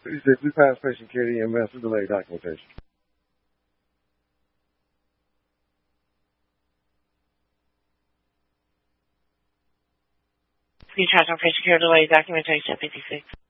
56, we passed patient care to EMS with delayed documentation. You charge on patient care delay documentation 56.